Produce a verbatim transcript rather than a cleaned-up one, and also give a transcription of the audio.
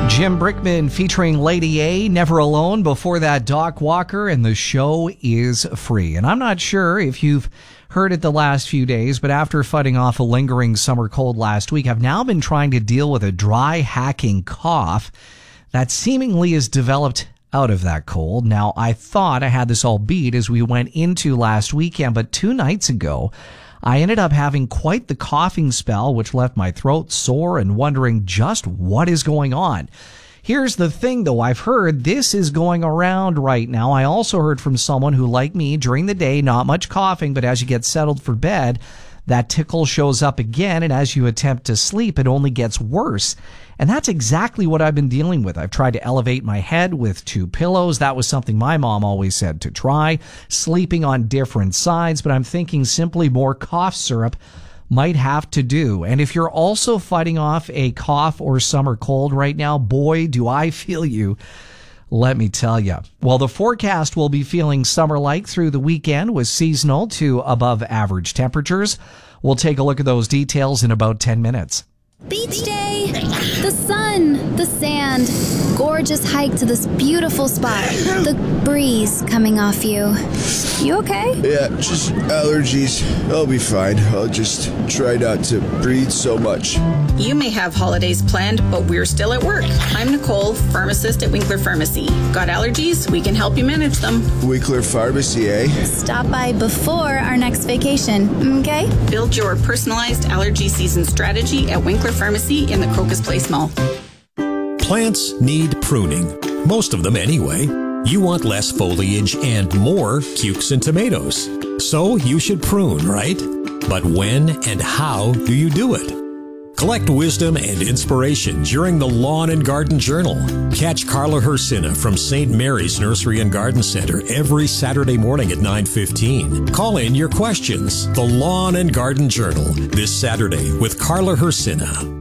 Jim Brickman featuring Lady A, Never Alone. Before that, Doc Walker, and the show is free. And I'm not sure if you've heard it the last few days, but after fighting off a lingering summer cold last week, I've now been trying to deal with a dry, hacking cough that seemingly has developed out of that cold. Now, I thought I had this all beat as we went into last weekend, but two nights ago, I ended up having quite the coughing spell, which left my throat sore and wondering just what is going on. Here's the thing, though. I've heard this is going around right now. I also heard from someone who, like me, during the day, not much coughing, but as you get settled for bed, that tickle shows up again, and as you attempt to sleep, it only gets worse. And that's exactly what I've been dealing with. I've tried to elevate my head with two pillows. That was something my mom always said to try. Sleeping on different sides, but I'm thinking simply more cough syrup might have to do. And if you're also fighting off a cough or summer cold right now, boy, do I feel you. Let me tell you. Well, the forecast will be feeling summer-like through the weekend with seasonal to above average temperatures. We'll take a look at those details in about ten minutes. Beach day, the sun, the sand, gorgeous hike to this beautiful spot, the breeze coming off you. You okay? Yeah, just allergies. I'll be fine. I'll just try not to breathe so much. You may have holidays planned, but we're still at work. I'm Nicole, pharmacist at Winkler Pharmacy. Got allergies? We can help you manage them. Winkler Pharmacy, eh? Stop by before our next vacation, okay? Build your personalized allergy season strategy at Winkler Pharmacy in the Crocus Place Mall. Plants need pruning. Most of them anyway. You want less foliage and more cukes and tomatoes. So you should prune, right? But when and how do you do it? Collect wisdom and inspiration during the Lawn and Garden Journal. Catch Carla Hersina from Saint Mary's Nursery and Garden Center every Saturday morning at nine fifteen. Call in your questions. The Lawn and Garden Journal this Saturday with Carla Hersina.